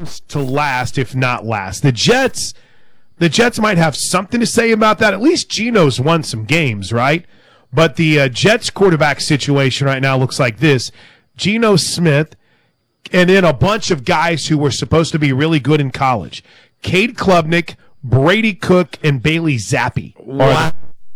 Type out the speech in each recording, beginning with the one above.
Rams to last, if not last. The Jets might have something to say about that. At least Geno's won some games, right? But the Jets quarterback situation right now looks like this. Geno Smith and then a bunch of guys who were supposed to be really good in college. Cade Klubnik, Brady Cook, and Bailey Zappi. Wow.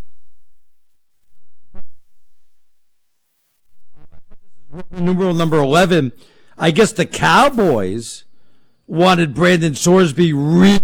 Numeral number 11. I guess the Cowboys wanted Brandon Sorsby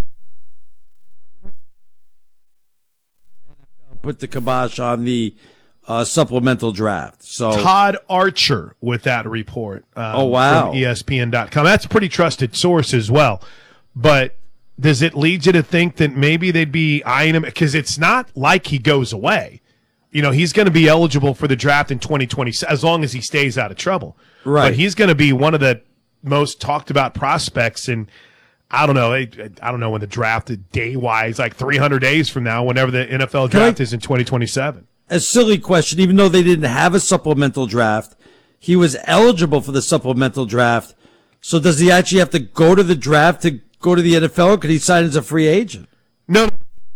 put the kibosh on the supplemental draft. So Todd Archer with that report. Oh, wow. From ESPN.com. That's a pretty trusted source as well. But does it lead you to think that maybe they'd be eyeing him? Because it's not like he goes away. You know, he's going to be eligible for the draft in 2020 as long as he stays out of trouble. Right. But he's going to be one of the most talked about prospects. And I don't know. I don't know when the draft day-wise, like 300 days from now, whenever the NFL draft is in 2027. A silly question. Even though they didn't have a supplemental draft, he was eligible for the supplemental draft. So does he actually have to go to the draft to go to the NFL, or could he sign as a free agent? No.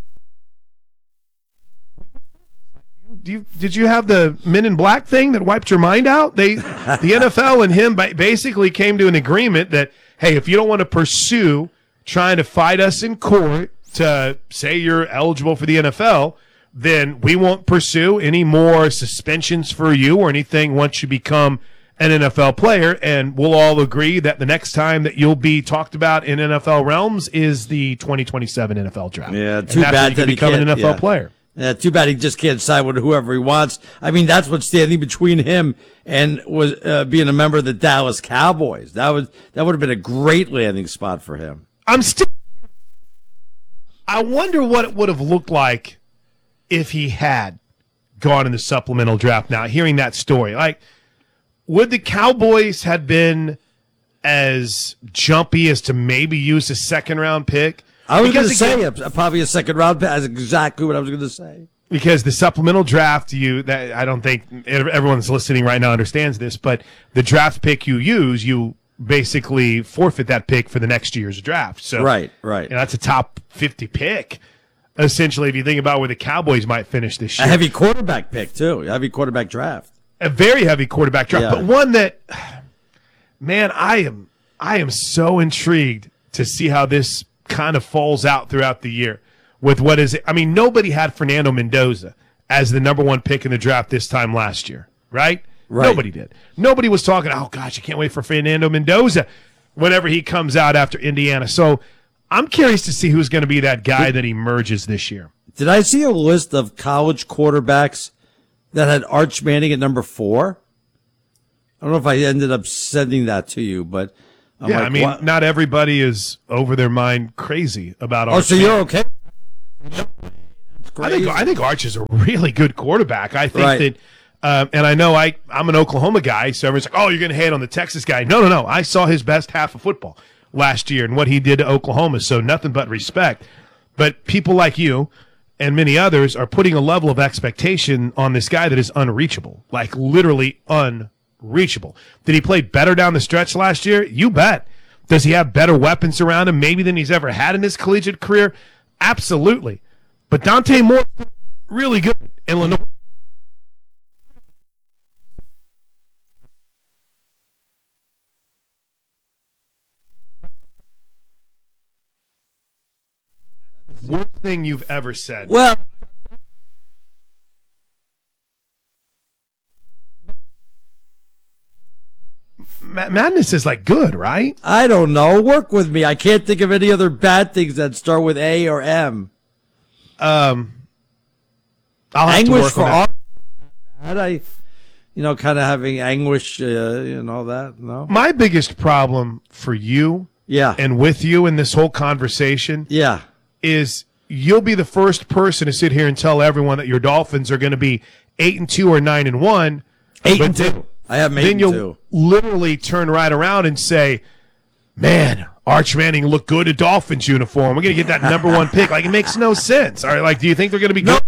Did you have the Men in Black thing that wiped your mind out? The NFL and him basically came to an agreement that, hey, if you don't want to pursue trying to fight us in court to say you're eligible for the NFL, then we won't pursue any more suspensions for you or anything once you become an NFL player, and we'll all agree that the next time that you'll be talked about in NFL realms is the 2027 NFL draft. Yeah, too bad that he become an NFL player. Yeah, too bad he just can't sign with whoever he wants. I mean, that's what's standing between him and was being a member of the Dallas Cowboys. That would have been a great landing spot for him. I wonder what it would have looked like if he had gone in the supplemental draft. Now, hearing that story, like, would the Cowboys have been as jumpy as to maybe use a second-round pick? I was going to say probably a second-round pick. That's exactly what I was going to say. Because the supplemental draft, I don't think everyone that's listening right now understands this, but the draft pick you use, you basically forfeit that pick for the next year's draft. So right. That's a top 50 pick. Essentially, if you think about where the Cowboys might finish this year. A heavy quarterback pick, too. A heavy quarterback draft. A very heavy quarterback draft, but one that, man, I am so intrigued to see how this kind of falls out throughout the year with what is it. I mean, nobody had Fernando Mendoza as the number one pick in the draft this time last year, right? Nobody did. Nobody was talking, oh, gosh, I can't wait for Fernando Mendoza whenever he comes out after Indiana. So I'm curious to see who's going to be that guy that emerges this year. Did I see a list of college quarterbacks that had Arch Manning at number 4? I don't know if I ended up sending that to you, but I mean, what? Not everybody is over their mind crazy about Arch. Oh, so you're okay? I think Arch is a really good quarterback. I think that, and I know I'm an Oklahoma guy, so everyone's like, oh, you're going to hate on the Texas guy. No. I saw his best half of football last year and what he did to Oklahoma, so nothing but respect. But people like you and many others are putting a level of expectation on this guy that is unreachable, like literally unreachable. Did he play better down the stretch last year? You bet. Does he have better weapons around him maybe than he's ever had in his collegiate career? Absolutely. But Dante Moore, really good. Illinois. Worst thing you've ever said. Well, Madness is like good, right? I don't know. Work with me. I can't think of any other bad things that start with A or M. I'll have anguish to work for on that. Kind of having anguish, all that. No. My biggest problem for you, and with you in this whole conversation, is you'll be the first person to sit here and tell everyone that your Dolphins are going to be 8-2 or 9-1. 8-2. I have 8-2. Then you'll literally turn right around and say, man, Arch Manning looked good in Dolphins uniform. We're going to get that number one pick. Like, it makes no sense. All right, like, do you think they're going to be good?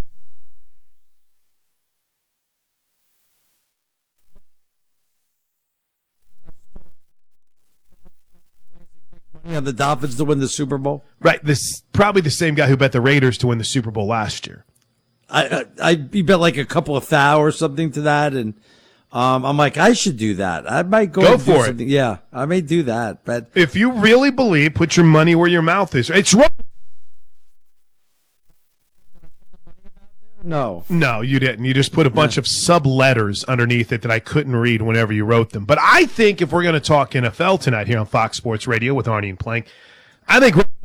Yeah, the Dolphins to win the Super Bowl. Right. This probably the same guy who bet the Raiders to win the Super Bowl last year. He bet like a couple of thou or something to that, and I'm like, I should do that. I might go for it. Yeah, I may do that. But if you really believe, put your money where your mouth is. It's wrong. No, you didn't. You just put a bunch of sub-letters underneath it that I couldn't read whenever you wrote them. But I think if we're going to talk NFL tonight here on Fox Sports Radio with Arnie and Plank, I think